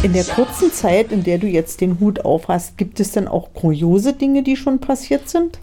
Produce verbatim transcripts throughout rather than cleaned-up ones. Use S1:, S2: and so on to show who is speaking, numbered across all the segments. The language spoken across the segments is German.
S1: In der kurzen Zeit, in der du jetzt den Hut auf hast, gibt es denn auch kuriose Dinge, die schon passiert sind?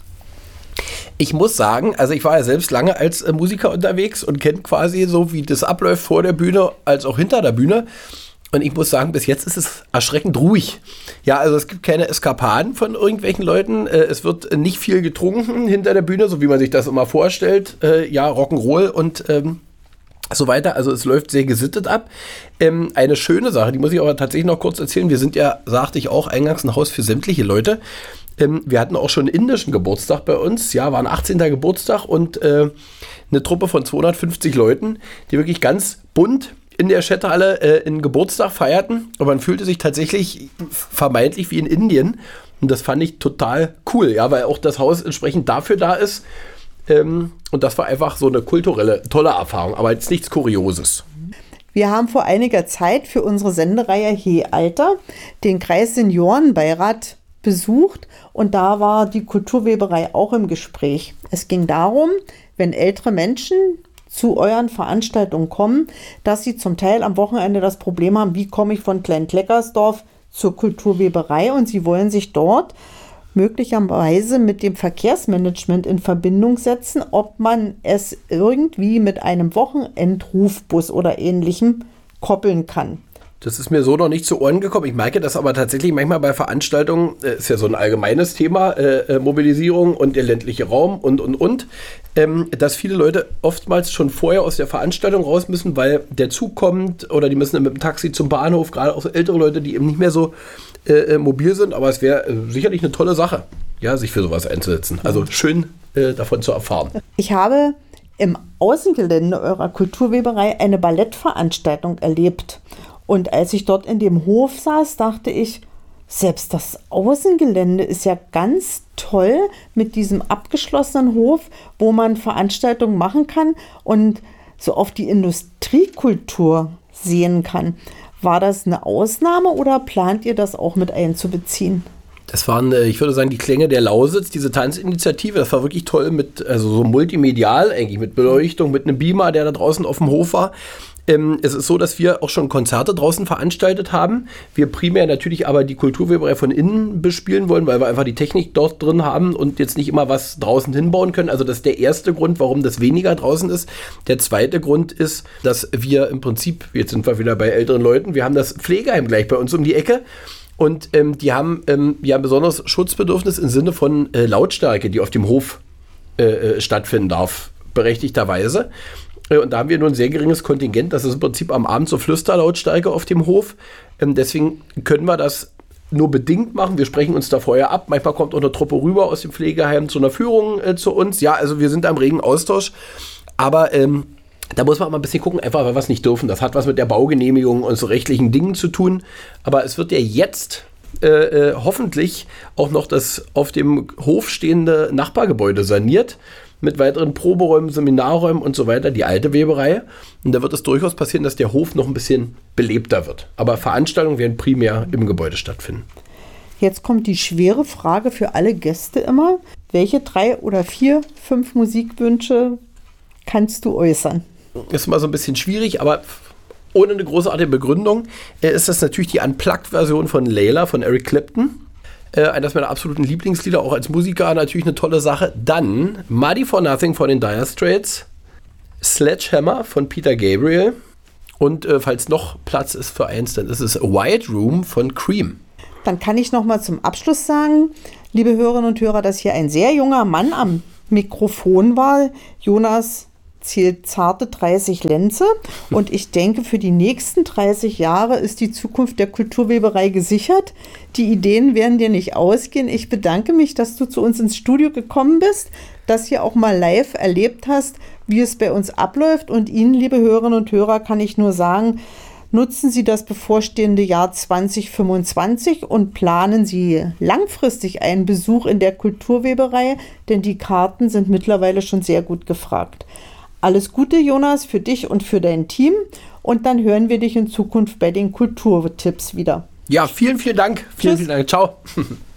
S2: Ich muss sagen, also ich war ja selbst lange als äh, Musiker unterwegs und kenne quasi so, wie das abläuft vor der Bühne als auch hinter der Bühne. Und ich muss sagen, bis jetzt ist es erschreckend ruhig. Ja, also es gibt keine Eskapaden von irgendwelchen Leuten. Äh, es wird nicht viel getrunken hinter der Bühne, so wie man sich das immer vorstellt. Äh, ja, Rock'n'Roll und ähm, so weiter. Also es läuft sehr gesittet ab. Ähm, eine schöne Sache, die muss ich aber tatsächlich noch kurz erzählen. Wir sind ja, sagte ich auch, eingangs ein Haus für sämtliche Leute. Ähm, wir hatten auch schon einen indischen Geburtstag bei uns. Ja, war ein achtzehnter Geburtstag und äh, eine Truppe von zweihundertfünfzig Leuten, die wirklich ganz bunt in der Chathalle äh, einen Geburtstag feierten. Aber man fühlte sich tatsächlich vermeintlich wie in Indien. Und das fand ich total cool, ja, weil auch das Haus entsprechend dafür da ist. Ähm, und das war einfach so eine kulturelle, tolle Erfahrung, aber jetzt nichts Kurioses.
S1: Wir haben vor einiger Zeit für unsere Sendereihe Hey Alter den Kreis Seniorenbeirat besucht und da war die Kulturweberei auch im Gespräch. Es ging darum, wenn ältere Menschen zu euren Veranstaltungen kommen, dass sie zum Teil am Wochenende das Problem haben, wie komme ich von Klein-Kleckersdorf zur Kulturweberei, und sie wollen sich dort möglicherweise mit dem Verkehrsmanagement in Verbindung setzen, ob man es irgendwie mit einem Wochenendrufbus oder ähnlichem koppeln kann.
S2: Das ist mir so noch nicht zu Ohren gekommen. Ich merke das aber tatsächlich manchmal bei Veranstaltungen, äh, ist ja so ein allgemeines Thema, äh, Mobilisierung und der ländliche Raum und, und, und, ähm, dass viele Leute oftmals schon vorher aus der Veranstaltung raus müssen, weil der Zug kommt oder die müssen mit dem Taxi zum Bahnhof, gerade auch so ältere Leute, die eben nicht mehr so äh, mobil sind. Aber es wäre äh, sicherlich eine tolle Sache, ja, sich für sowas einzusetzen. Also schön äh, davon zu erfahren.
S1: Ich habe im Außengelände eurer Kulturweberei eine Ballettveranstaltung erlebt. Und als ich dort in dem Hof saß, dachte ich, selbst das Außengelände ist ja ganz toll mit diesem abgeschlossenen Hof, wo man Veranstaltungen machen kann und so auf die Industriekultur sehen kann. War das eine Ausnahme oder plant ihr das auch mit einzubeziehen?
S2: Das waren, ich würde sagen, die Klänge der Lausitz, diese Tanzinitiative. Das war wirklich toll mit, also so multimedial eigentlich, mit Beleuchtung, mit einem Beamer, der da draußen auf dem Hof war. Ähm, es ist so, dass wir auch schon Konzerte draußen veranstaltet haben. Wir primär natürlich aber die Kulturweberei von innen bespielen wollen, weil wir einfach die Technik dort drin haben und jetzt nicht immer was draußen hinbauen können. Also das ist der erste Grund, warum das weniger draußen ist. Der zweite Grund ist, dass wir im Prinzip, jetzt sind wir wieder bei älteren Leuten, wir haben das Pflegeheim gleich bei uns um die Ecke. Und ähm, die haben ähm, ja ein besonderes Schutzbedürfnis im Sinne von äh, Lautstärke, die auf dem Hof äh, stattfinden darf, berechtigterweise. Und da haben wir nur ein sehr geringes Kontingent. Das ist im Prinzip am Abend so Flüsterlautstärke auf dem Hof. Ähm, deswegen können wir das nur bedingt machen. Wir sprechen uns da vorher ab. Manchmal kommt auch eine Truppe rüber aus dem Pflegeheim zu einer Führung äh, zu uns. Ja, also wir sind da im regen Austausch. Aber ähm, da muss man mal ein bisschen gucken, einfach weil wir es nicht dürfen. Das hat was mit der Baugenehmigung und so rechtlichen Dingen zu tun. Aber es wird ja jetzt äh, äh, hoffentlich auch noch das auf dem Hof stehende Nachbargebäude saniert. Mit weiteren Proberäumen, Seminarräumen und so weiter, die alte Weberei. Und da wird es durchaus passieren, dass der Hof noch ein bisschen belebter wird. Aber Veranstaltungen werden primär im Gebäude stattfinden.
S1: Jetzt kommt die schwere Frage für alle Gäste immer. Welche drei oder vier, fünf Musikwünsche kannst du äußern?
S2: Ist immer so ein bisschen schwierig, aber ohne eine großartige Begründung ist das natürlich die Unplugged-Version von Layla von Eric Clapton. Äh, eines meiner absoluten Lieblingslieder, auch als Musiker natürlich eine tolle Sache. Dann Muddy for Nothing von den Dire Straits, Sledgehammer von Peter Gabriel und äh, falls noch Platz ist für eins, dann ist es White Room von Cream.
S1: Dann kann ich noch mal zum Abschluss sagen, liebe Hörerinnen und Hörer, dass hier ein sehr junger Mann am Mikrofon war. Jonas zählt zarte dreißig Lenze und ich denke, für die nächsten dreißig Jahre ist die Zukunft der Kulturweberei gesichert. Die Ideen werden dir nicht ausgehen. Ich bedanke mich, dass du zu uns ins Studio gekommen bist, dass hier auch mal live erlebt hast, wie es bei uns abläuft, und Ihnen, liebe Hörerinnen und Hörer, kann ich nur sagen, nutzen Sie das bevorstehende Jahr zwanzig fünfundzwanzig und planen Sie langfristig einen Besuch in der Kulturweberei, denn die Karten sind mittlerweile schon sehr gut gefragt. Alles Gute, Jonas, für dich und für dein Team. Und dann hören wir dich in Zukunft bei den Kulturtipps wieder.
S2: Ja, vielen, vielen Dank. Vielen, vielen Dank. Ciao.